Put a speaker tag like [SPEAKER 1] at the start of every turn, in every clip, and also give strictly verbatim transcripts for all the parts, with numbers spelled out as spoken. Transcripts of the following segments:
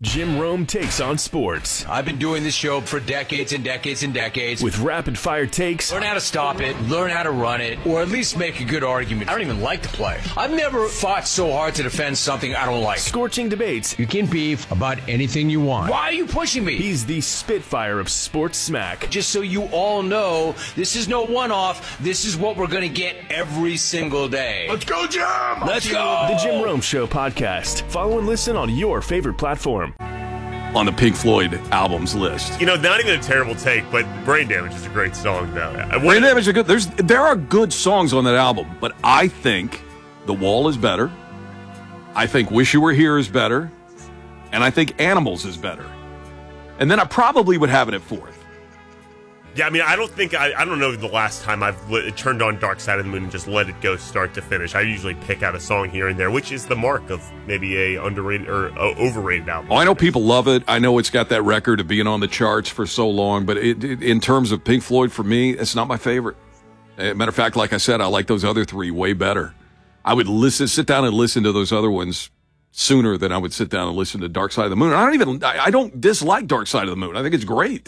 [SPEAKER 1] Jim Rome takes on sports.
[SPEAKER 2] I've been doing this show for decades and decades and decades.
[SPEAKER 1] With rapid-fire takes.
[SPEAKER 2] Learn how to stop it, learn how to run it, or at least make a good argument. I don't even like to play. I've never fought so hard to defend something I don't like.
[SPEAKER 1] Scorching debates.
[SPEAKER 2] You can beef about anything you want. Why are you pushing me?
[SPEAKER 1] He's the Spitfire of sports smack.
[SPEAKER 2] Just so you all know, this is no one-off. This is what we're going to get every single day.
[SPEAKER 3] Let's go, Jim!
[SPEAKER 2] Let's go!
[SPEAKER 1] The Jim Rome Show podcast. Follow and listen on your favorite platform.
[SPEAKER 4] On the Pink Floyd albums list.
[SPEAKER 3] You know, not even a terrible take, but Brain Damage is a great song, though.
[SPEAKER 4] Brain Damage is good. There's there are good songs on that album, but I think The Wall is better. I think Wish You Were Here is better, and I think Animals is better. And then I probably would have it at fourth.
[SPEAKER 3] Yeah, I mean, I don't think I, I don't know the last time I've lit, turned on Dark Side of the Moon and just let it go start to finish. I usually pick out a song here and there, which is the mark of maybe a underrated or a overrated album.
[SPEAKER 4] Oh, I know people love it. I know it's got that record of being on the charts for so long, but it, it, in terms of Pink Floyd, for me, it's not my favorite. As matter of fact, like I said, I like those other three way better. I would listen, sit down and listen to those other ones sooner than I would sit down and listen to Dark Side of the Moon. I don't even, I, I don't dislike Dark Side of the Moon. I think it's great.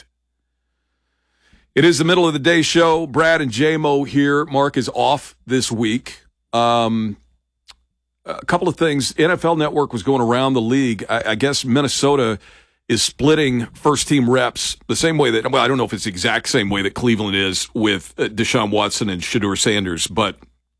[SPEAKER 4] It is the middle of the day show. Brad and J-Mo here. Mark is off this week. Um, a couple of things. N F L Network was going around the league. I, I guess Minnesota is splitting first-team reps the same way that, well, I don't know if it's the exact same way that Cleveland is with uh, Deshaun Watson and Shedeur Sanders, but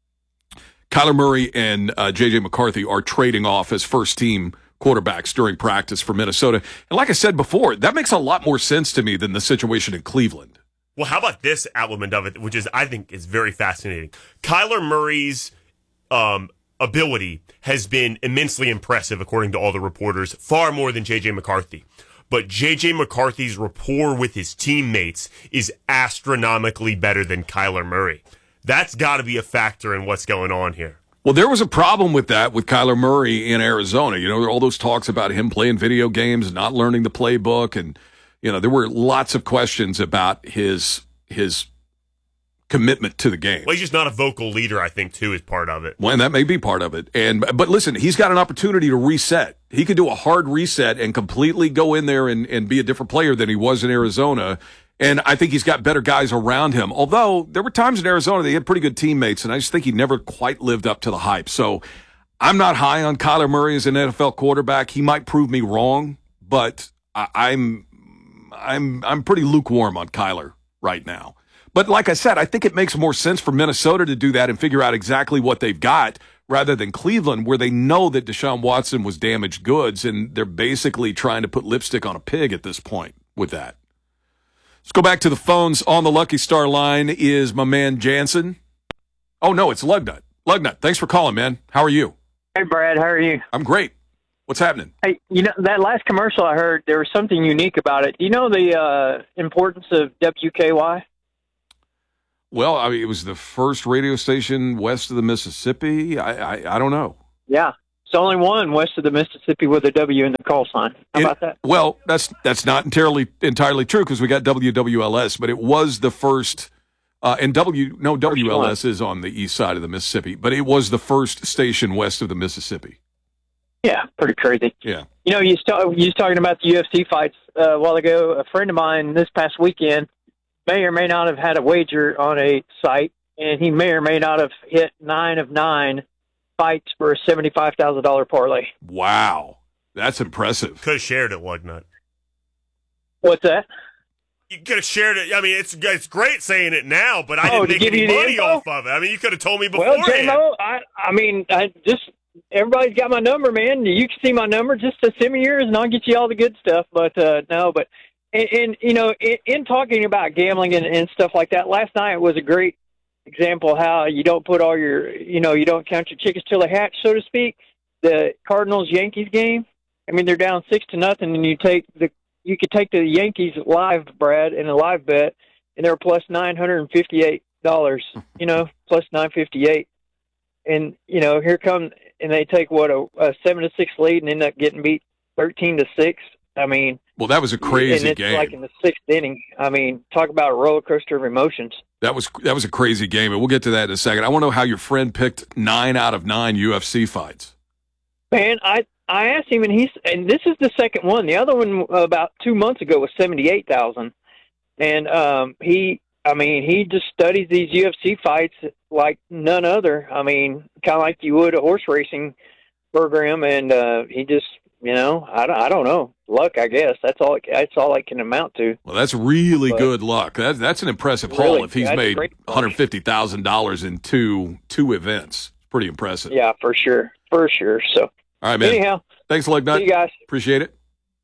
[SPEAKER 4] Kyler Murray and uh, J J McCarthy are trading off as first-team quarterbacks during practice for Minnesota. And like I said before, that makes a lot more sense to me than the situation in Cleveland.
[SPEAKER 3] Well, how about this element of it, which is, I think, is very fascinating. Kyler Murray's um, ability has been immensely impressive, according to all the reporters, far more than J J McCarthy. But J J McCarthy's rapport with his teammates is astronomically better than Kyler Murray. That's got to be a factor in what's going on here.
[SPEAKER 4] Well, there was a problem with that with Kyler Murray in Arizona. You know, all those talks about him playing video games and not learning the playbook, and you know, there were lots of questions about his his commitment to the game.
[SPEAKER 3] Well, he's just not a vocal leader, I think, too, is part of it.
[SPEAKER 4] Well, and that may be part of it. And but listen, he's got an opportunity to reset. He could do a hard reset and completely go in there and, and be a different player than he was in Arizona. And I think he's got better guys around him. Although there were times in Arizona they had pretty good teammates, and I just think he never quite lived up to the hype. So I'm not high on Kyler Murray as an N F L quarterback. He might prove me wrong, but I, I'm I'm I'm pretty lukewarm on Kyler right now. But like I said, I think it makes more sense for Minnesota to do that and figure out exactly what they've got rather than Cleveland, where they know that Deshaun Watson was damaged goods, and they're basically trying to put lipstick on a pig at this point with that. Let's go back to the phones. On the Lucky Star line is my man Jansen. Oh, no, it's Lugnut. Lugnut, thanks for calling, man. How are you?
[SPEAKER 5] Hey, Brad. How are you?
[SPEAKER 4] I'm great. What's happening?
[SPEAKER 5] Hey, you know, that last commercial I heard, there was something unique about it. Do you know the uh, importance of W K Y?
[SPEAKER 4] Well, I mean, it was the first radio station west of the Mississippi. I I, I don't know.
[SPEAKER 5] Yeah. It's the only one west of the Mississippi with a W in the call sign. How
[SPEAKER 4] it,
[SPEAKER 5] about that?
[SPEAKER 4] Well, that's that's not entirely entirely true because we got W W L S, but it was the first, uh, and W no W L S is on the east side of the Mississippi, but it was the first station west of the Mississippi.
[SPEAKER 5] Yeah, pretty crazy.
[SPEAKER 4] Yeah.
[SPEAKER 5] You know, you, st- you was talking about the U F C fights uh, a while ago. A friend of mine this past weekend may or may not have had a wager on a site, and he may or may not have hit nine of nine fights for a seventy-five thousand dollars parlay.
[SPEAKER 4] Wow. That's impressive.
[SPEAKER 3] Could have shared it, Lugnut.
[SPEAKER 5] What's that?
[SPEAKER 3] You could have shared it. I mean, it's it's great saying it now, but I
[SPEAKER 5] oh,
[SPEAKER 3] didn't make any money off of it. I mean, you could have told me beforehand.
[SPEAKER 5] Well, J-Mo, I, I mean, I just everybody's got my number, man. You can see my number. Just to send me yours, and I'll get you all the good stuff. But uh, no, but and, and you know, in, in talking about gambling and, and stuff like that, last night was a great example how you don't put all your, you know, you don't count your chickens till they hatch, so to speak. The Cardinals Yankees game. I mean, they're down six to nothing, and you take the you could take the Yankees live, Brad, in a live bet, and they're plus nine hundred and fifty-eight dollars. You know, plus nine fifty-eight, and you know, here come and they take what a, a seven to six lead and end up getting beat thirteen to six. I mean,
[SPEAKER 4] well, that was a crazy
[SPEAKER 5] and it's
[SPEAKER 4] game.
[SPEAKER 5] Like in the sixth inning. I mean, talk about a roller coaster of emotions.
[SPEAKER 4] That was that was a crazy game, and we'll get to that in a second. I want to know how your friend picked nine out of nine U F C fights.
[SPEAKER 5] Man, I I asked him, and he's and this is the second one. The other one about two months ago was seventy-eight thousand, and um, he, I mean, he just studies these U F C fights like none other. I mean, kind of like you would a horse racing program, and uh, he just, you know, I don't, I don't know, luck, I guess. That's all. It, that's all it can amount to.
[SPEAKER 4] Well, that's really
[SPEAKER 5] but,
[SPEAKER 4] good luck. That, that's an impressive
[SPEAKER 5] really,
[SPEAKER 4] haul if he's made one hundred fifty thousand dollars in two two events. Pretty impressive.
[SPEAKER 5] Yeah, for sure, for sure. So.
[SPEAKER 4] All right, man.
[SPEAKER 5] Anyhow,
[SPEAKER 4] thanks, Lugnut.
[SPEAKER 5] See you guys.
[SPEAKER 4] Appreciate it.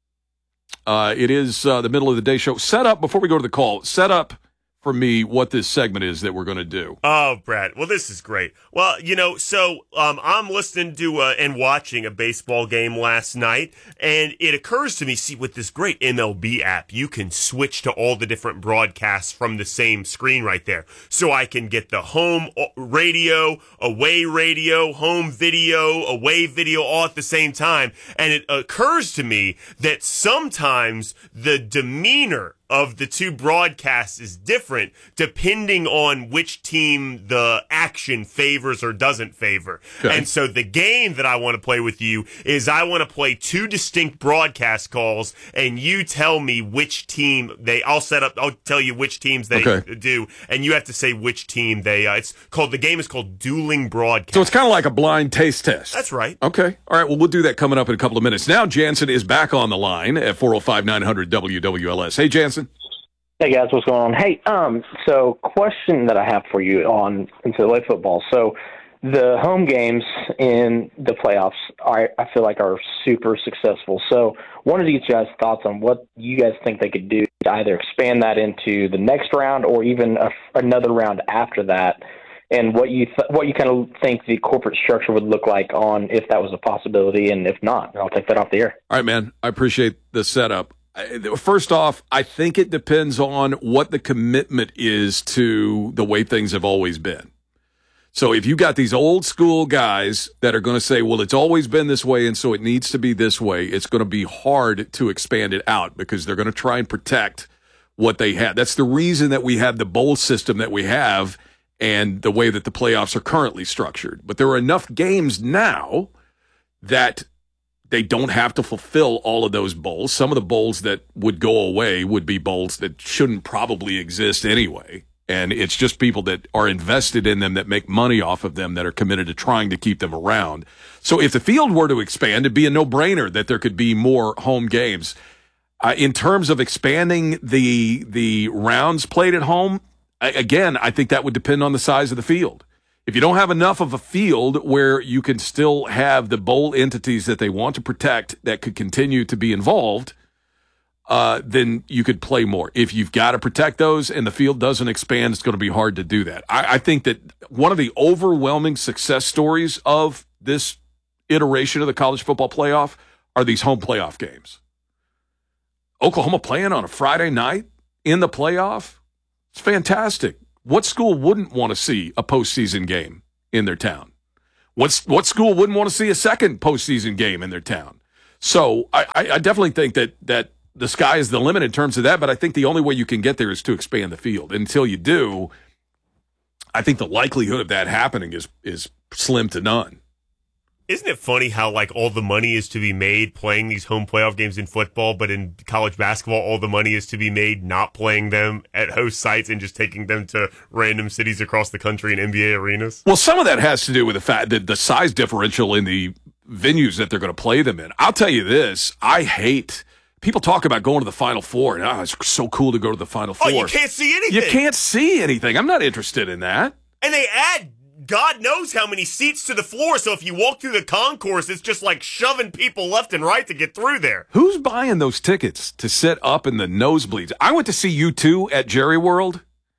[SPEAKER 4] Uh, it is uh, the middle of the day show. Set up, before we go to the call, set up for me what this segment is that we're going to do.
[SPEAKER 3] Oh, Brad. Well, this is great. Well, you know, so um, I'm listening to uh, and watching a baseball game last night, and it occurs to me, see, with this great M L B app, you can switch to all the different broadcasts from the same screen right there. So I can get the home radio, away radio, home video, away video all at the same time. And it occurs to me that sometimes the demeanor of the two broadcasts is different depending on which team the action favors or doesn't favor. Okay. And so the game that I want to play with you is I want to play two distinct broadcast calls, and you tell me which team they, I'll set up, I'll tell you which teams they okay. do, and you have to say which team they, uh, it's called, the game is called Dueling Broadcast.
[SPEAKER 4] So it's kind of like a blind taste test.
[SPEAKER 3] That's right.
[SPEAKER 4] Okay. All right. Well, we'll do that coming up in a couple of minutes. Now, Jansen is back on the line at four oh five, nine hundred W W L S. Hey, Jansen.
[SPEAKER 6] Hey guys, what's going on? Hey, um, so question that I have for you on N C double A football. So the home games in the playoffs, I, I feel like are super successful. So wanted to get you guys' thoughts on what you guys think they could do to either expand that into the next round or even a, another round after that, and what you th- what you kind of think the corporate structure would look like on if that was a possibility, and if not, I'll take that off the air.
[SPEAKER 4] All right, man. I appreciate the setup. First off, I think it depends on what the commitment is to the way things have always been. So if you got these old school guys that are going to say, well, it's always been this way, and so it needs to be this way, it's going to be hard to expand it out because they're going to try and protect what they have. That's the reason that we have the bowl system that we have and the way that the playoffs are currently structured. But there are enough games now that they don't have to fulfill all of those bowls. Some of the bowls that would go away would be bowls that shouldn't probably exist anyway. And it's just people that are invested in them, that make money off of them, that are committed to trying to keep them around. So if the field were to expand, it'd be a no-brainer that there could be more home games. Uh, in terms of expanding the the rounds played at home, I, again, I think that would depend on the size of the field. If you don't have enough of a field where you can still have the bowl entities that they want to protect that could continue to be involved, uh, then you could play more. If you've got to protect those and the field doesn't expand, it's going to be hard to do that. I, I think that one of the overwhelming success stories of this iteration of the college football playoff are these home playoff games. Oklahoma playing on a Friday night in the playoff, it's fantastic. What school wouldn't want to see a postseason game in their town? What's, what school wouldn't want to see a second postseason game in their town? So I, I definitely think that that the sky is the limit in terms of that, but I think the only way you can get there is to expand the field. Until you do, I think the likelihood of that happening is is slim to none.
[SPEAKER 3] Isn't it funny how, like, all the money is to be made playing these home playoff games in football, but in college basketball, all the money is to be made not playing them at host sites and just taking them to random cities across the country in N B A arenas?
[SPEAKER 4] Well, some of that has to do with the fact that the size differential in the venues that they're going to play them in. I'll tell you this, I hate... People talk about going to the Final Four, and oh, it's so cool to go to the Final Four.
[SPEAKER 3] Oh, you can't see anything.
[SPEAKER 4] You can't see anything. I'm not interested in that.
[SPEAKER 3] And they add God knows how many seats to the floor, so if you walk through the concourse, it's just like shoving people left and right to get through there.
[SPEAKER 4] Who's buying those tickets to sit up in the nosebleeds? I went to see U two at Jerry World,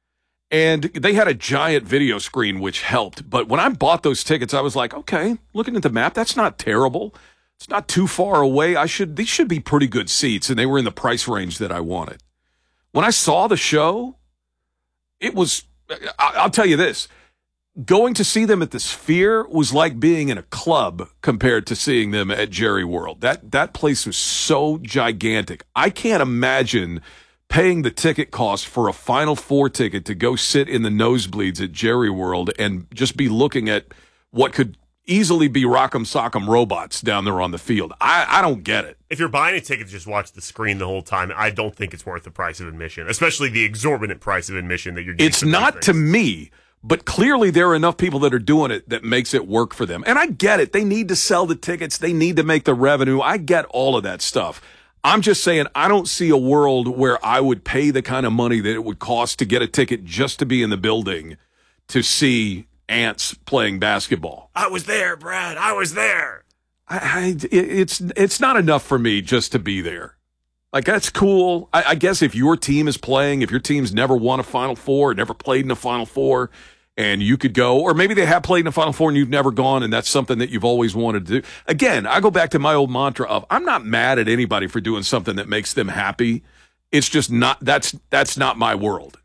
[SPEAKER 4] and they had a giant video screen, which helped. But when I bought those tickets, I was like, okay, looking at the map, that's not terrible. It's not too far away. I should these should be pretty good seats, and they were in the price range that I wanted. When I saw the show, it was, I'll tell you this, going to see them at the Sphere was like being in a club compared to seeing them at Jerry World. That that place was so gigantic. I can't imagine paying the ticket cost for a Final Four ticket to go sit in the nosebleeds at Jerry World and just be looking at what could easily be rock'em sock'em robots down there on the field. I, I don't get it.
[SPEAKER 3] If you're buying a ticket to just watch the screen the whole time, I don't think it's worth the price of admission, especially the exorbitant price of admission that you're getting.
[SPEAKER 4] It's not to me, but clearly there are enough people that are doing it that makes it work for them. And I get it. They need to sell the tickets. They need to make the revenue. I get all of that stuff. I'm just saying I don't see a world where I would pay the kind of money that it would cost to get a ticket just to be in the building to see ants playing basketball.
[SPEAKER 3] I was there, Brad. I was there.
[SPEAKER 4] I, I, it's it's not enough for me just to be there. Like, that's cool. I, I guess if your team is playing, if your team's never won a Final Four, never played in a Final Four, and you could go, or maybe they have played in a Final Four and you've never gone, and that's something that you've always wanted to do. Again, I go back to my old mantra of I'm not mad at anybody for doing something that makes them happy. It's just not, that's that's not my world.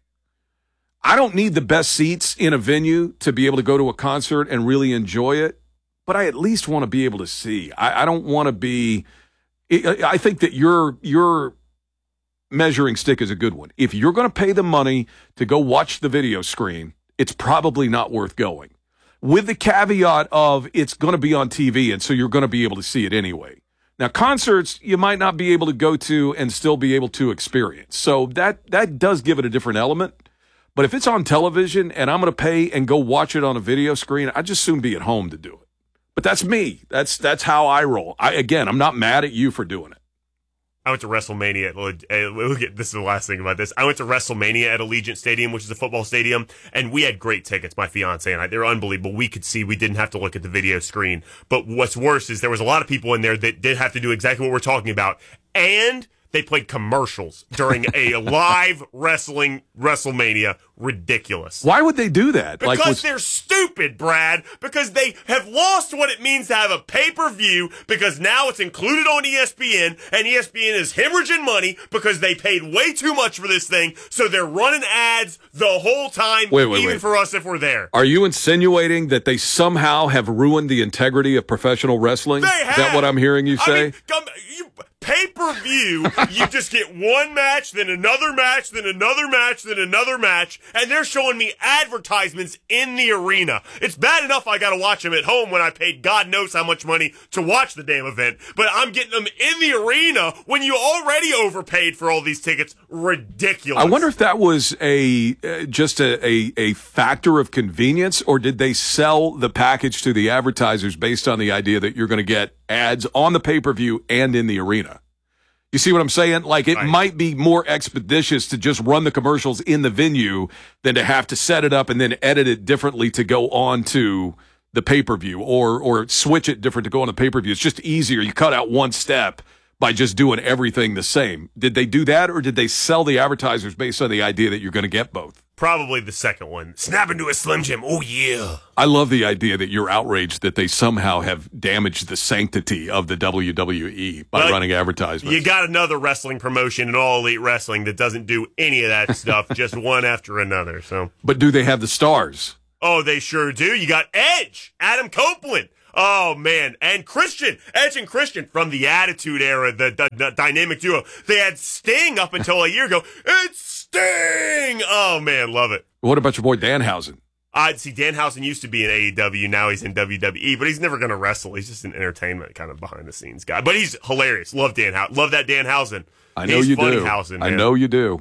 [SPEAKER 4] I don't need the best seats in a venue to be able to go to a concert and really enjoy it, but I at least want to be able to see. I, I don't want to be – I think that your your measuring stick is a good one. If you're going to pay the money to go watch the video screen, it's probably not worth going, with the caveat of it's going to be on T V, and so you're going to be able to see it anyway. Now, concerts you might not be able to go to and still be able to experience. So that that does give it a different element. But if it's on television and I'm going to pay and go watch it on a video screen, I'd just soon be at home to do it. But that's me. That's that's how I roll. I, again, I'm not mad at you for doing it.
[SPEAKER 3] I went to WrestleMania. Look at, this is the last thing about this. I went to WrestleMania at Allegiant Stadium, which is a football stadium, and we had great tickets, my fiance and I. They were unbelievable. We could see. We didn't have to look at the video screen. But what's worse is there was a lot of people in there that did have to do exactly what we're talking about. And they played commercials during a live wrestling WrestleMania. Ridiculous.
[SPEAKER 4] Why would they do that?
[SPEAKER 3] Because
[SPEAKER 4] like, was-
[SPEAKER 3] they're stupid, Brad. Because they have lost what it means to have a pay-per-view, because now it's included on E S P N, and E S P N is hemorrhaging money because they paid way too much for this thing, so they're running ads the whole time,
[SPEAKER 4] wait, wait,
[SPEAKER 3] even
[SPEAKER 4] wait.
[SPEAKER 3] for us if we're there.
[SPEAKER 4] Are you insinuating that they somehow have ruined the integrity of professional wrestling?
[SPEAKER 3] They have.
[SPEAKER 4] Is that what I'm hearing you say?
[SPEAKER 3] I mean, come, you, pay-per-view, you just get one match, then another match, then another match, then another match, and they're showing me advertisements in the arena. It's bad enough I gotta watch them at home when I paid God knows how much money to watch the damn event, but I'm getting them in the arena when you already overpaid for all these tickets. Ridiculous.
[SPEAKER 4] I wonder if that was a uh, just a, a, a factor of convenience, or did they sell the package to the advertisers based on the idea that you're going to get ads on the pay-per-view and in the arena? You see what I'm saying? Like, it
[SPEAKER 3] right.
[SPEAKER 4] might be more expeditious to just run the commercials in the venue than to have to set it up and then edit it differently to go on to the pay-per-view, or or switch it different to go on the pay-per-view. It's just easier. You cut out one step by just doing everything the same. Did they do that, or did they sell the advertisers based on the idea that you're going to get both?
[SPEAKER 3] Probably the second one. Snap into a Slim Jim. Oh, yeah.
[SPEAKER 4] I love the idea that you're outraged that they somehow have damaged the sanctity of the W W E by
[SPEAKER 3] But
[SPEAKER 4] running advertisements.
[SPEAKER 3] You got another wrestling promotion in All Elite Wrestling that doesn't do any of that stuff, just one after another. So,
[SPEAKER 4] But do they have the stars?
[SPEAKER 3] oh, they sure do. You got Edge, Adam Copeland. Oh, man. And Christian, Edge and Christian from the Attitude Era, the, the, the dynamic duo. They had Sting up until a year ago. It's Sting! Oh, man, love it.
[SPEAKER 4] What about your boy Danhausen?
[SPEAKER 3] I'd see Danhausen used to be in A E W. Now he's in W W E, but he's never going to wrestle. He's just an entertainment kind of behind the scenes guy. But he's hilarious. Love Danhausen. Love that Danhausen.
[SPEAKER 4] I know
[SPEAKER 3] he's
[SPEAKER 4] you
[SPEAKER 3] funny
[SPEAKER 4] do.
[SPEAKER 3] Hausen,
[SPEAKER 4] I
[SPEAKER 3] man.
[SPEAKER 4] know you do.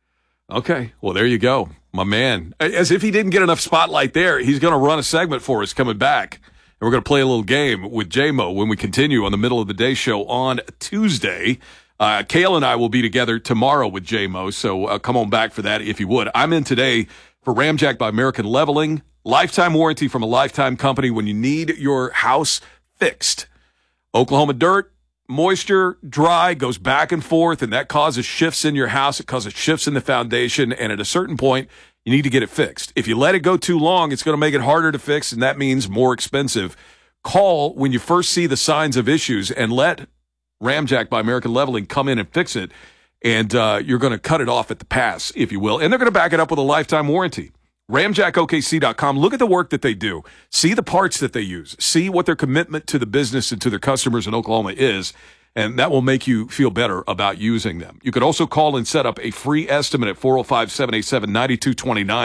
[SPEAKER 4] Okay, well, there you go. My man. As if he didn't get enough spotlight there, he's going to run a segment for us coming back. And we're going to play a little game with J-Mo when we continue on the Middle of the Day show on Tuesday. Uh, Kale and I will be together tomorrow with J-Mo, so uh, come on back for that if you would. I'm in today for Ramjack by American Leveling. Lifetime warranty from a lifetime company when you need your house fixed. Oklahoma dirt, moisture, dry, goes back and forth, and that causes shifts in your house. It causes shifts in the foundation, and at a certain point, you need to get it fixed. If you let it go too long, it's going to make it harder to fix, and that means more expensive. Call when you first see the signs of issues and let Ramjack by American Leveling come in and fix it, and uh, you're going to cut it off at the pass, if you will, and they're going to back it up with a lifetime warranty. Ramjack O K C dot com. Look at the work that they do. See the parts that they use. See what their commitment to the business and to their customers in Oklahoma is, and that will make you feel better about using them. You could also call and set up a free estimate at four oh five, seven eight seven, nine two two nine.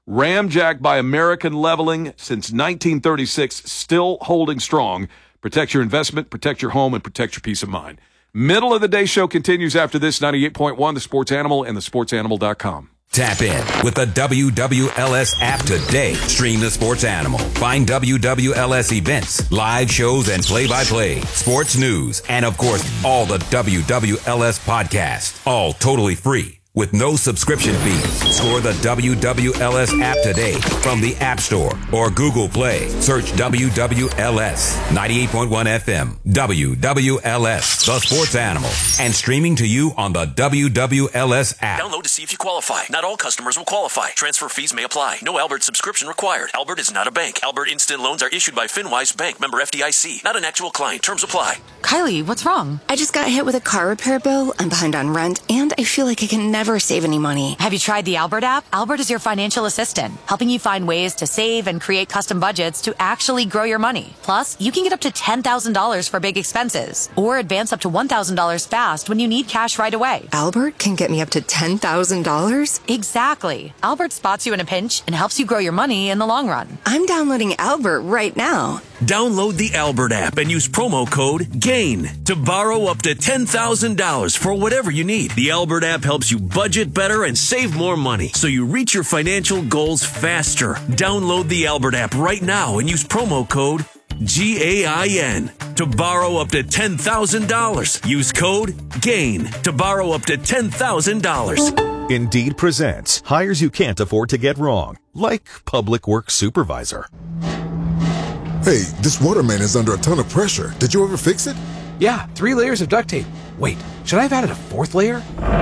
[SPEAKER 4] Ramjack by American Leveling since nineteen thirty-six, still holding strong. Protect your investment, protect your home, and protect your peace of mind. Middle of the day show continues after this, ninety-eight point one, The Sports Animal and the sports animal dot com.
[SPEAKER 7] Tap in with the W W L S app today. Stream the Sports Animal. Find W W L S events, live shows, and play-by-play, sports news, and of course, all the W W L S podcasts. All totally free with no subscription fees. Score the W W L S app today from the App Store or Google Play. Search W W L S ninety-eight point one F M. W W L S, the Sports Animal, and streaming to you on the W W L S app.
[SPEAKER 8] Download to see if you qualify. Not all customers will qualify. Transfer fees may apply. No Albert subscription required. Albert is not a bank. Albert Instant Loans are issued by FinWise Bank, member F D I C. Not an actual client. Terms apply.
[SPEAKER 9] Kylie, what's wrong?
[SPEAKER 10] I just got hit with a car repair bill. I'm behind on rent, and I feel like I can never save any money.
[SPEAKER 9] Have you tried the Albert app? Albert is your financial assistant, helping you find ways to save and create custom budgets to actually grow your money. Plus, you can get up to ten thousand dollars for big expenses, or advance up to one thousand dollars fast when you need cash right away.
[SPEAKER 10] Albert can get me up to ten thousand dollars?
[SPEAKER 9] Exactly. Albert spots you in a pinch and helps you grow your money in the long run.
[SPEAKER 10] I'm downloading Albert right now.
[SPEAKER 8] Download the Albert app and use promo code GAIN to borrow up to ten thousand dollars for whatever you need. The Albert app helps you budget better and save more money so you reach your financial goals faster. Download the Albert app right now and use promo code G A I N to borrow up to ten thousand dollars. Use code GAIN to borrow up to ten thousand dollars.
[SPEAKER 11] Indeed presents hires you can't afford to get wrong, like public works supervisor.
[SPEAKER 12] Hey, this waterman is under a ton of pressure. Did you ever fix it?
[SPEAKER 13] Yeah, three layers of duct tape. Wait, should I have added a fourth layer?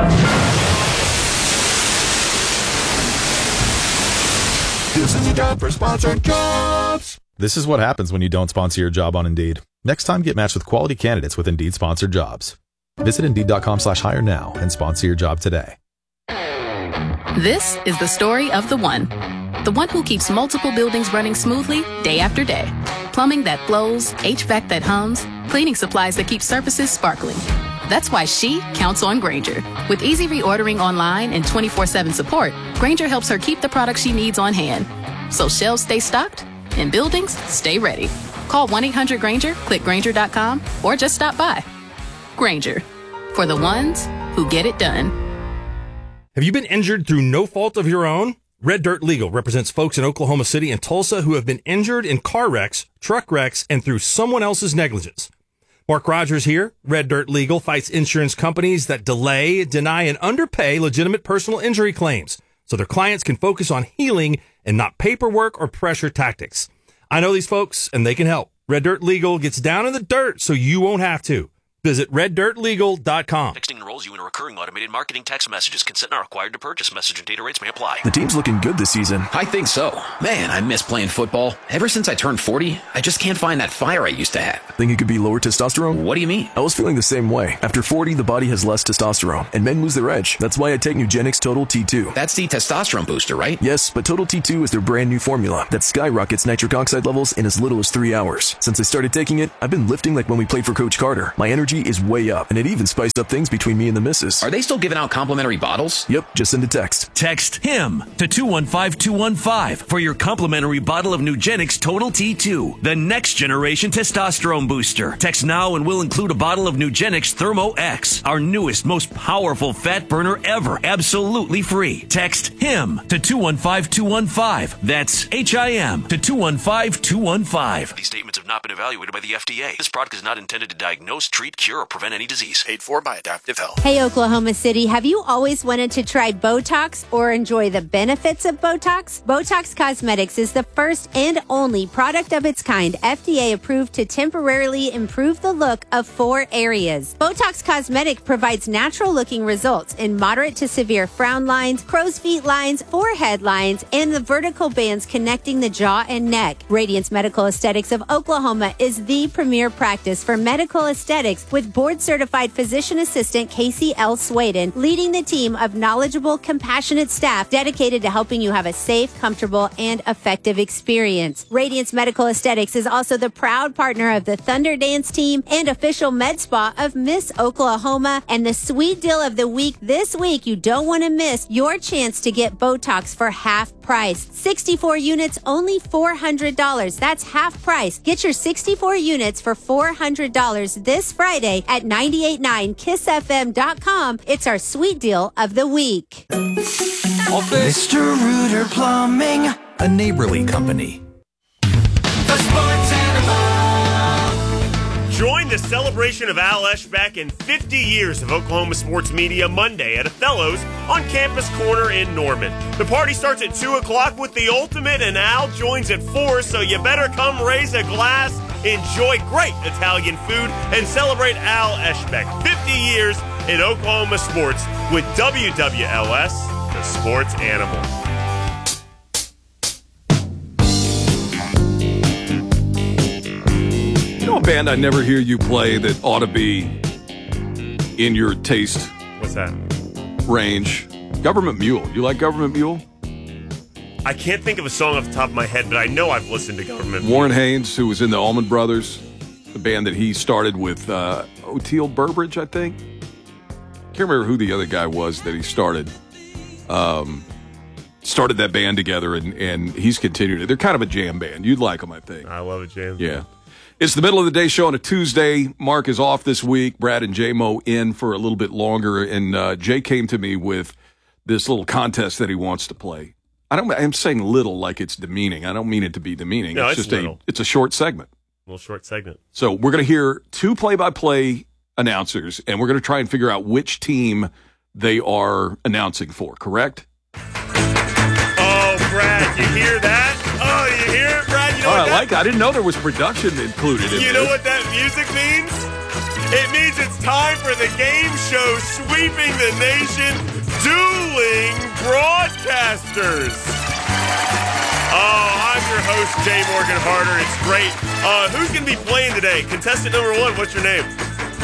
[SPEAKER 12] This is a job for sponsored jobs.
[SPEAKER 11] This is what happens when you don't sponsor your job on Indeed. Next time, get matched with quality candidates with Indeed sponsored jobs. Visit Indeed.com slash hire now and sponsor your job today.
[SPEAKER 14] This is the story of the one. The one who keeps multiple buildings running smoothly day after day. Plumbing that flows, H V A C that hums, cleaning supplies that keep surfaces sparkling. That's why she counts on Grainger. With easy reordering online and twenty-four seven support, Grainger helps her keep the products she needs on hand. So shelves stay stocked and buildings stay ready. Call one eight hundred Grainger, click Grainger dot com, or just stop by. Grainger, for the ones who get it done.
[SPEAKER 15] Have you been injured through no fault of your own? Red Dirt Legal represents folks in Oklahoma City and Tulsa who have been injured in car wrecks, truck wrecks, and through someone else's negligence. Mark Rogers here. Red Dirt Legal fights insurance companies that delay, deny, and underpay legitimate personal injury claims so their clients can focus on healing and not paperwork or pressure tactics. I know these folks, and they can help. Red Dirt Legal gets down in the dirt so you won't have to. Visit red dirt legal dot com.
[SPEAKER 8] Texting enrolls you in a recurring automated marketing text messages. Consent not required to purchase. Message and data rates may apply.
[SPEAKER 16] The team's looking good this season.
[SPEAKER 17] I think so. Man, I miss playing football. Ever since I turned forty, I just can't find that fire I used to have.
[SPEAKER 16] Think it could be lower testosterone?
[SPEAKER 17] What do you mean?
[SPEAKER 16] I was feeling the same way. After forty, the body has less testosterone, and men lose their edge. That's why I take Nugenix Total T two.
[SPEAKER 17] That's the testosterone booster, right?
[SPEAKER 16] Yes, but Total T two is their brand new formula that skyrockets nitric oxide levels in as little as three hours. Since I started taking it, I've been lifting like when we played for Coach Carter. My energy is way up, and it even spiced up things between me and the missus.
[SPEAKER 17] Are they still giving out complimentary bottles?
[SPEAKER 16] Yep, just send a text.
[SPEAKER 8] Text HIM to two one five two one five for your complimentary bottle of Nugenix Total T two, the next generation testosterone booster. Text now and we'll include a bottle of Nugenix Thermo X, our newest, most powerful fat burner ever, absolutely free. Text HIM to two one five two one five. That's H I M to two one five two one five. These statements have not been evaluated by the F D A. This product is not intended to diagnose, treat, cure, or prevent any disease. Paid for by Adaptive Health.
[SPEAKER 18] Hey, Oklahoma City, have you always wanted to try Botox or enjoy the benefits of Botox? Botox Cosmetics is the first and only product of its kind F D A approved to temporarily improve the look of four areas. Botox Cosmetic provides natural looking results in moderate to severe frown lines, crow's feet lines, forehead lines, and the vertical bands connecting the jaw and neck. Radiance Medical Aesthetics of Oklahoma is the premier practice for medical aesthetics with board certified physician assistant Casey L. Swaden leading the team of knowledgeable, compassionate staff dedicated to helping you have a safe, comfortable, and effective experience. Radiance Medical Aesthetics is also the proud partner of the Thunder Dance team and official med spa of Miss Oklahoma. And the sweet deal of the week this week, you don't want to miss your chance to get Botox for half price. sixty-four units, only four hundred dollars. That's half price. Get your sixty-four units for four hundred dollars this Friday at nine eight nine kiss f m dot com. It's our sweet deal of the week.
[SPEAKER 19] Mister Rooter Plumbing, a neighborly company.
[SPEAKER 1] The Sports Animal.
[SPEAKER 3] Join the celebration of Al Eshbeck and fifty years of Oklahoma sports media Monday at Othello's on Campus Corner in Norman. The party starts at two o'clock with the ultimate, and Al joins at four, so you better come raise a glass, enjoy great Italian food, and celebrate Al Eshbeck. fifty years in Oklahoma sports with W W L S, the Sports Animal.
[SPEAKER 4] You know a band I never hear you play that ought to be in your taste
[SPEAKER 3] What's that?
[SPEAKER 4] range? Government Mule. You like Government Mule?
[SPEAKER 3] I can't think of a song off the top of my head, but I know I've listened to Government Mule.
[SPEAKER 4] Warren Haynes, who was in the Allman Brothers, the band that he started with uh, O'Teal Burbridge, I think. Can't remember who the other guy was that he started. Um, started that band together, and, and he's continued it. They're kind of a jam band. You'd like them, I think.
[SPEAKER 3] I love a jam
[SPEAKER 4] Yeah.
[SPEAKER 3] band.
[SPEAKER 4] It's the middle of the day show on a Tuesday. Mark is off this week. Brad and J-Mo in for a little bit longer. And uh, Jay came to me with this little contest that he wants to play. I don't, I'm saying little like it's demeaning. I don't mean it to be demeaning.
[SPEAKER 3] No,
[SPEAKER 4] it's,
[SPEAKER 3] it's
[SPEAKER 4] just
[SPEAKER 3] little.
[SPEAKER 4] a it's a short segment.
[SPEAKER 3] A little short segment.
[SPEAKER 4] So we're going to hear two play-by-play announcers, and we're going to try and figure out which team they are announcing for, correct?
[SPEAKER 3] Oh, Brad, you hear that? Oh, you hear it, Brad? You know
[SPEAKER 4] Oh,
[SPEAKER 3] what
[SPEAKER 4] I
[SPEAKER 3] that
[SPEAKER 4] like it. I didn't know there was production included in
[SPEAKER 3] You
[SPEAKER 4] this.
[SPEAKER 3] know what that music means? It means it's time for the game show sweeping the nation, Dueling Broadcasters. Oh, I'm your host, Jay Morgan Harder. It's great. Uh, who's going to be playing today? Contestant number one, what's your name?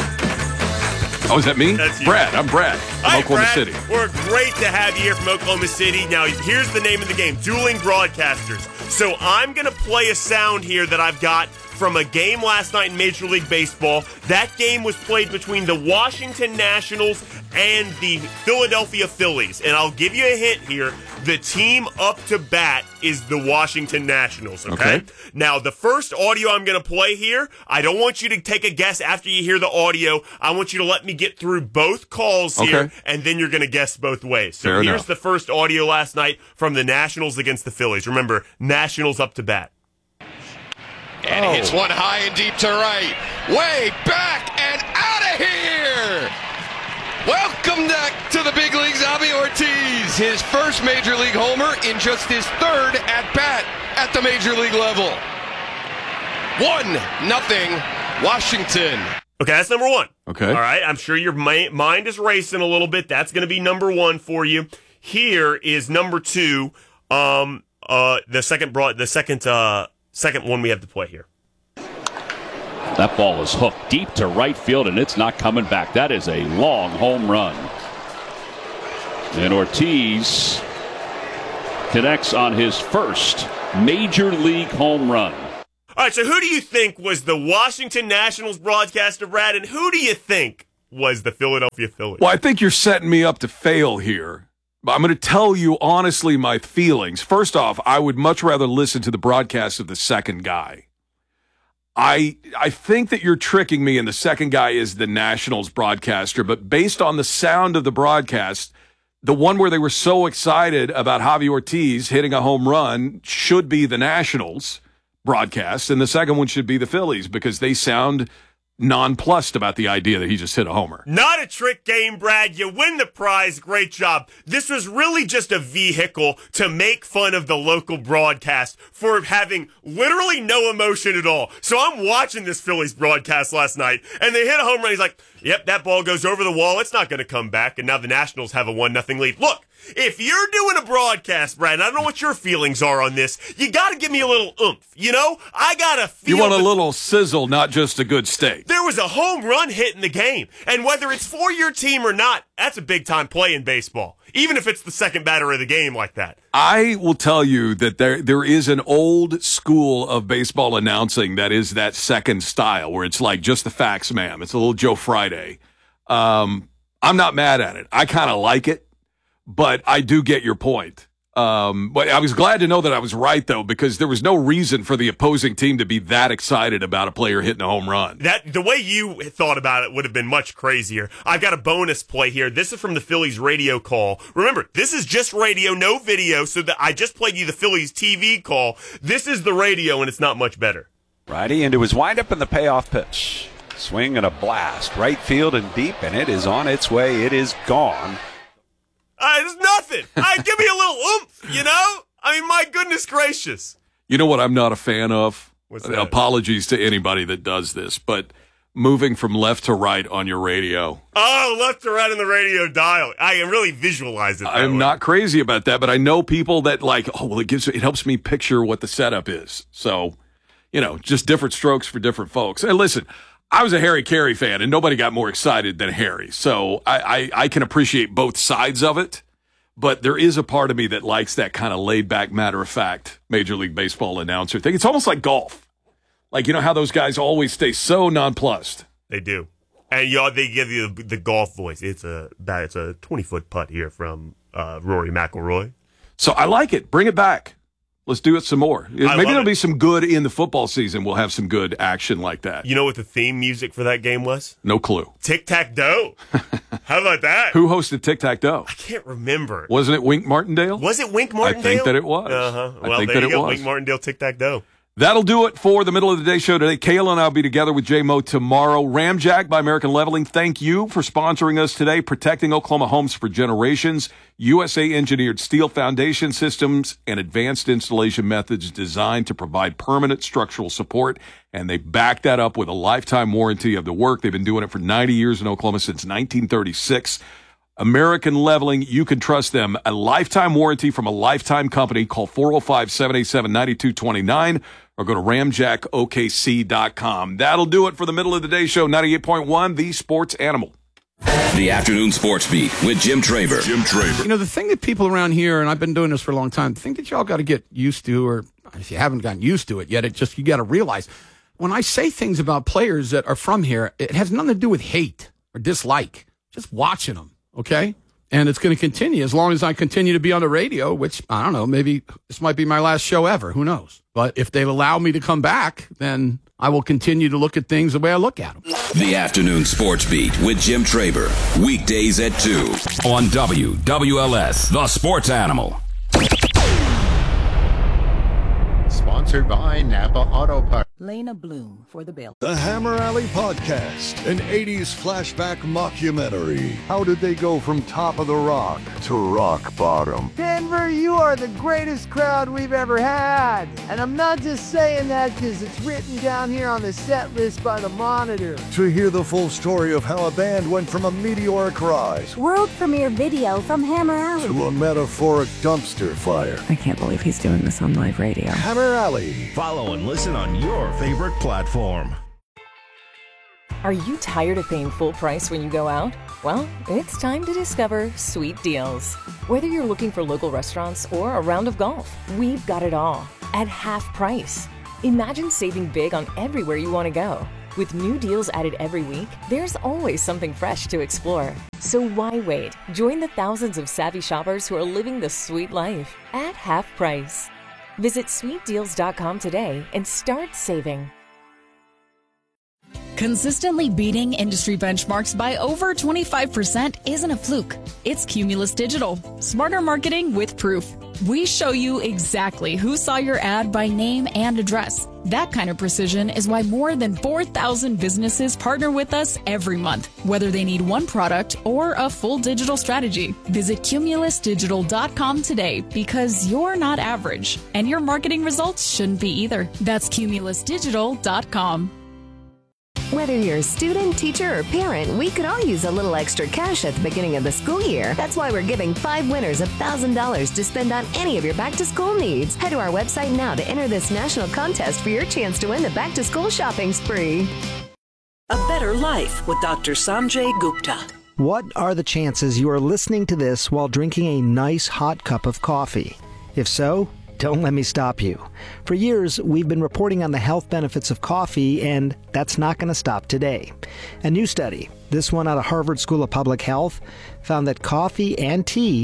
[SPEAKER 4] Oh, is that me?
[SPEAKER 3] That's you.
[SPEAKER 4] Brad. I'm Brad from
[SPEAKER 3] Hi,
[SPEAKER 4] Oklahoma
[SPEAKER 3] Brad.
[SPEAKER 4] City.
[SPEAKER 3] We're great to have you here from Oklahoma City. Now, here's the name of the game, Dueling Broadcasters. So I'm going to play a sound here that I've got from a game last night in Major League Baseball. That game was played between the Washington Nationals and the Philadelphia Phillies. And I'll give you a hint here. The team up to bat is the Washington Nationals, okay?
[SPEAKER 4] Okay.
[SPEAKER 3] Now, the first audio I'm going to play here, I don't want you to take a guess after you hear the audio. I want you to let me get through both calls here,
[SPEAKER 4] Okay.
[SPEAKER 3] and then you're going to guess both ways. So
[SPEAKER 4] Fair
[SPEAKER 3] here's
[SPEAKER 4] enough.
[SPEAKER 3] the first audio last night from the Nationals against the Phillies. Remember, Nationals up to bat.
[SPEAKER 20] And
[SPEAKER 3] Oh.
[SPEAKER 20] hits one high and deep to right. Way back and out of here! Welcome back to the big leagues, Javi Ortiz. His first Major League homer in just his third at-bat at the Major League level. One, nothing, Washington.
[SPEAKER 3] Okay, that's number one.
[SPEAKER 4] Okay.
[SPEAKER 3] All right, I'm sure your mi- mind is racing a little bit. That's going to be number one for you. Here is number two. Um, uh, the second broad, the second, uh, second one we have to play here.
[SPEAKER 21] That ball is hooked deep to right field, and it's not coming back. That is a long home run. And Ortiz connects on his first Major League home run.
[SPEAKER 3] All right, so who do you think was the Washington Nationals broadcaster, Brad, and who do you think was the Philadelphia Phillies?
[SPEAKER 4] Well, I think you're setting me up to fail here. I'm going to tell you honestly my feelings. First off, I would much rather listen to the broadcast of the second guy. I I think that you're tricking me, and the second guy is the Nationals broadcaster, but based on the sound of the broadcast, the one where they were so excited about Javi Ortiz hitting a home run should be the Nationals broadcast, and the second one should be the Phillies because they sound nonplussed about the idea that he just hit a homer.
[SPEAKER 3] Not a trick game, Brad. You win the prize. Great job. This was really just a vehicle to make fun of the local broadcast for having literally no emotion at all. So I'm watching this Phillies broadcast last night, and they hit a home run. He's like, yep, that ball goes over the wall. It's not going to come back. And now the Nationals have a one nothing lead. Look, if you're doing a broadcast, Brad, and I don't know what your feelings are on this, you got to give me a little oomph. You know, I got to feel.
[SPEAKER 4] You want a
[SPEAKER 3] the-
[SPEAKER 4] little sizzle, not just a good steak.
[SPEAKER 3] There was a home run hit in the game. And whether it's for your team or not, that's a big time play in baseball. Even if it's the second batter of the game like that.
[SPEAKER 4] I will tell you that there there is an old school of baseball announcing that is that second style where it's like just the facts, ma'am. It's a little Joe Friday. Um, I'm not mad at it. I kind of like it, but I do get your point. Um, but I was glad to know that I was right, though, because there was no reason for the opposing team to be that excited about a player hitting a home run.
[SPEAKER 3] That the way you thought about it would have been much crazier. I've got a bonus play here. This is from the Phillies radio call. Remember, this is just radio, no video, so that I just played you the Phillies T V call. This is the radio, and it's not much better.
[SPEAKER 2] Righty into his windup and the payoff pitch. Swing and a blast. Right field and deep, and it is on its way. It is gone.
[SPEAKER 3] Uh, it's nothing. Uh, give me a little oomph, you know? I mean, my goodness gracious.
[SPEAKER 4] You know what I'm not a fan of?
[SPEAKER 3] What's that?
[SPEAKER 4] Apologies to anybody that does this, but moving from left to right on your radio.
[SPEAKER 3] Oh, left to right on the radio dial. I can really visualize it.
[SPEAKER 4] I'm
[SPEAKER 3] way.
[SPEAKER 4] not crazy about that, but I know people that like, oh, well, it gives it helps me picture what the setup is. So, you know, just different strokes for different folks. And listen, I was a Harry Carey fan, and nobody got more excited than Harry. So I, I, I can appreciate both sides of it, but there is a part of me that likes that kind of laid-back, matter-of-fact Major League Baseball announcer thing. It's almost like golf. Like, you know how those guys always stay so nonplussed?
[SPEAKER 3] They do. And y'all, they give you the, the golf voice. It's a it's a twenty-foot putt here from uh, Rory McIlroy.
[SPEAKER 4] So I like it. Bring it back. Let's do it some more. Maybe there'll it. be some good in the football season. We'll have some good action like that.
[SPEAKER 3] You know what the theme music for that game was?
[SPEAKER 4] No clue.
[SPEAKER 3] Tic-Tac-Doe. How about that?
[SPEAKER 4] Who hosted Tic-Tac-Doe?
[SPEAKER 3] I can't remember.
[SPEAKER 4] Wasn't it Wink Martindale?
[SPEAKER 3] Was it Wink Martindale?
[SPEAKER 4] I think that it was.
[SPEAKER 3] Uh-huh. Well,
[SPEAKER 4] I think
[SPEAKER 3] there
[SPEAKER 4] that
[SPEAKER 3] you
[SPEAKER 4] it
[SPEAKER 3] go.
[SPEAKER 4] was.
[SPEAKER 3] Wink Martindale, Tic-Tac-Doe.
[SPEAKER 4] That'll do it for the middle of the day show today. Kayla and I will be together with J-Mo tomorrow. Ramjack by American Leveling, thank you for sponsoring us today, protecting Oklahoma homes for generations. U S A-engineered steel foundation systems and advanced installation methods designed to provide permanent structural support, and they back that up with a lifetime warranty of the work. They've been doing it for ninety years in Oklahoma since nineteen thirty-six. American Leveling, you can trust them. A lifetime warranty from a lifetime company. Call four oh five, seven eight seven, nine two two nine or go to ramjack O K C dot com. That'll do it for the middle of the day show. ninety-eight point one, The Sports Animal.
[SPEAKER 7] The Afternoon Sports Beat with Jim Traver. Jim Traver.
[SPEAKER 13] You know, the thing that people around here, and I've been doing this for a long time, the thing that y'all got to get used to, or if you haven't gotten used to it yet, it just, you got to realize, when I say things about players that are from here, it has nothing to do with hate or dislike. Just watching them. Okay? And it's going to continue as long as I continue to be on the radio, which, I don't know, maybe this might be my last show ever. Who knows? But if they allow me to come back, then I will continue to look at things the way I look at them.
[SPEAKER 7] The Afternoon Sports Beat with Jim Traver. Weekdays at two on W W L S, The Sports Animal.
[SPEAKER 22] Sponsored by Napa Auto Parts.
[SPEAKER 23] Lena Bloom for the bill.
[SPEAKER 24] The Hammer Alley Podcast, an eighties flashback mockumentary. How did they go from top of the rock to rock bottom?
[SPEAKER 25] Denver, you are the greatest crowd we've ever had. And I'm not just saying that because it's written down here on the set list by the Monitor.
[SPEAKER 24] To hear the full story of how a band went from a meteoric rise,
[SPEAKER 26] world premiere video from Hammer Alley,
[SPEAKER 24] to a metaphoric dumpster fire.
[SPEAKER 27] I can't believe he's doing this on live radio.
[SPEAKER 24] Hammer Alley.
[SPEAKER 1] Follow and listen on your favorite platform.
[SPEAKER 28] Are you tired of paying full price when you go out? Well, it's time to discover Sweet Deals. Whether you're looking for local restaurants or a round of golf, we've got it all at half price. Imagine saving big on everywhere you want to go. With new deals added every week, there's always something fresh to explore. So why wait? Join the thousands of savvy shoppers who are living the sweet life at half price. Visit sweet deals dot com today and start saving.
[SPEAKER 29] Consistently beating industry benchmarks by over twenty-five percent isn't a fluke. It's Cumulus Digital. Smarter marketing with proof. We show you exactly who saw your ad by name and address. That kind of precision is why more than four thousand businesses partner with us every month, whether they need one product or a full digital strategy. Visit cumulus digital dot com today because you're not average, and your marketing results shouldn't be either. That's cumulus digital dot com.
[SPEAKER 30] Whether you're a student, teacher, or parent, we could all use a little extra cash at the beginning of the school year. That's why we're giving five winners one thousand dollars to spend on any of your back-to-school needs. Head to our website now to enter this national contest for your chance to win the back-to-school shopping spree.
[SPEAKER 31] A Better Life with Doctor Sanjay Gupta.
[SPEAKER 32] What are the chances you are listening to this while drinking a nice hot cup of coffee? If so, don't let me stop you. For years, we've been reporting on the health benefits of coffee, and that's not going to stop today. A new study, this one out of Harvard School of Public Health, found that coffee and tea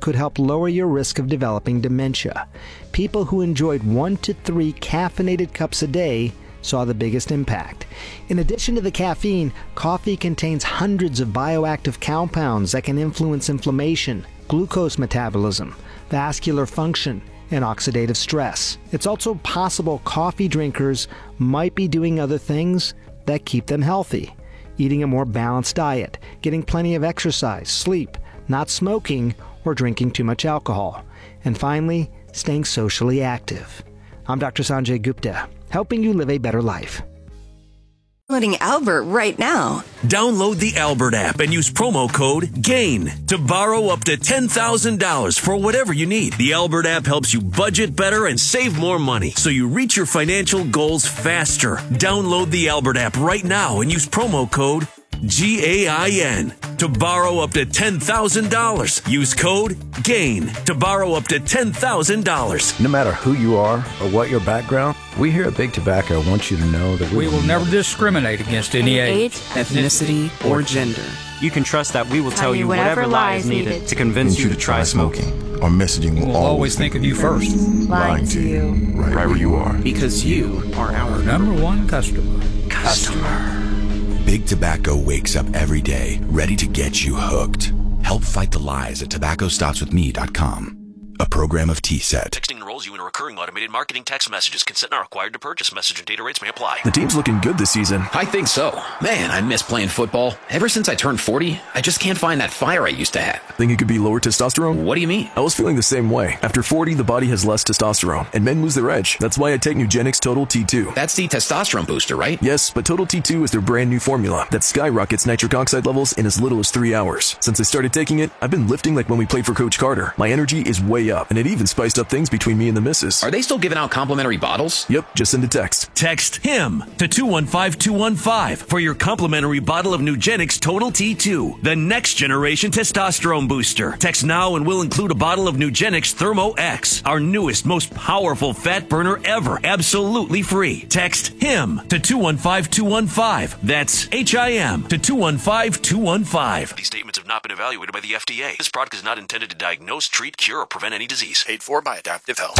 [SPEAKER 32] could help lower your risk of developing dementia. People who enjoyed one to three caffeinated cups a day saw the biggest impact. In addition to the caffeine, coffee contains hundreds of bioactive compounds that can influence inflammation, glucose metabolism, vascular function, and oxidative stress. It's also possible coffee drinkers might be doing other things that keep them healthy. Eating a more balanced diet, getting plenty of exercise, sleep, not smoking, or drinking too much alcohol. And finally, staying socially active. I'm Doctor Sanjay Gupta, helping you live a better life.
[SPEAKER 5] Downloading Albert right now.
[SPEAKER 6] Download the Albert app and use promo code GAIN to borrow up to ten thousand dollars for whatever you need. The Albert app helps you budget better and save more money so you reach your financial goals faster. Download the Albert app right now and use promo code G A I N to borrow up to ten thousand dollars. Use code GAIN to borrow up to ten thousand dollars.
[SPEAKER 8] No matter who you are or what your background, we here at Big Tobacco want you to know that we,
[SPEAKER 9] we will never discriminate against any age,
[SPEAKER 10] ethnicity, or gender.
[SPEAKER 11] You can trust that we will tell you whatever lie is needed to convince you to try smoking.
[SPEAKER 8] Our messaging will
[SPEAKER 9] we'll always think of you first.
[SPEAKER 10] Lying to you.
[SPEAKER 8] Right where you are.
[SPEAKER 10] Because you are our
[SPEAKER 9] number one customer.
[SPEAKER 10] Customer.
[SPEAKER 12] Big Tobacco wakes up every day ready to get you hooked. Help fight the lies at tobacco stops with me dot com. A program of T S E T.
[SPEAKER 14] Texting enrolls you in a recurring automated marketing text messages. Consent not required to purchase. Message and data rates may apply.
[SPEAKER 1] The team's looking good this season.
[SPEAKER 15] I think so. Man, I miss playing football. Ever since I turned forty, I just can't find that fire I used to have.
[SPEAKER 1] Think it could be lower testosterone?
[SPEAKER 15] What do you mean?
[SPEAKER 1] I was feeling the same way. After forty, the body has less testosterone, and men lose their edge. That's why I take Nugenix Total T two.
[SPEAKER 15] That's the testosterone booster, right?
[SPEAKER 1] Yes, but Total T two is their brand new formula that skyrockets nitric oxide levels in as little as three hours. Since I started taking it, I've been lifting like when we played for Coach Carter. My energy is way up, and it even spiced up things between me and the missus.
[SPEAKER 15] Are they still giving out complimentary bottles?
[SPEAKER 1] Yep, just send a text.
[SPEAKER 6] Text HIM to two one five two one five for your complimentary bottle of Nugenix Total T two, the next generation testosterone booster. Text now and we'll include a bottle of Nugenix Thermo X, our newest, most powerful fat burner ever, absolutely free. Text HIM to two one five two one five. That's H I M to two one five two one five.
[SPEAKER 14] These statements have not been evaluated by the F D A. This product is not intended to diagnose, treat, cure, or prevent any disease. Paid for by Adaptive Health.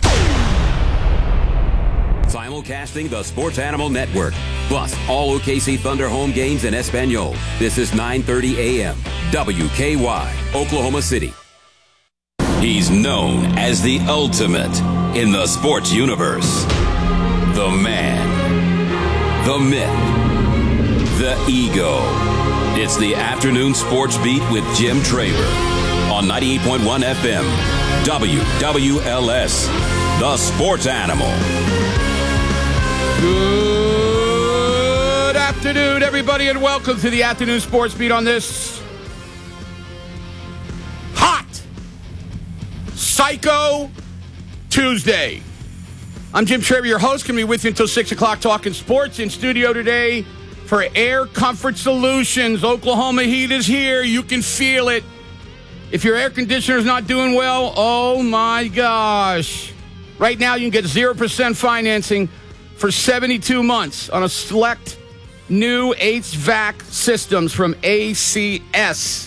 [SPEAKER 7] Simulcasting the Sports Animal Network, plus all O K C Thunder home games in Espanol. This is nine thirty a.m. W K Y, Oklahoma City. He's known as the ultimate in the sports universe. The man, the myth, the ego. It's the Afternoon Sports Beat with Jim Traber on ninety-eight point one F M. W W L S, the Sports Animal.
[SPEAKER 13] Good afternoon, everybody, and welcome to the Afternoon Sports Beat on this hot Psycho Tuesday. I'm Jim Traber, your host. Going to be with you until six o'clock talking sports. In studio today for Air Comfort Solutions. Oklahoma heat is here. You can feel it. If your air conditioner is not doing well, oh my gosh. Right now you can get zero percent financing for seventy-two months on a select new H V A C systems from A C S.